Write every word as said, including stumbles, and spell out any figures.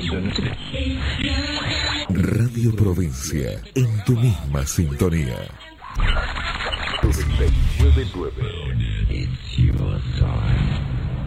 Radio Provincia, en tu misma sintonía. noventa y nueve punto nueve. It's your time.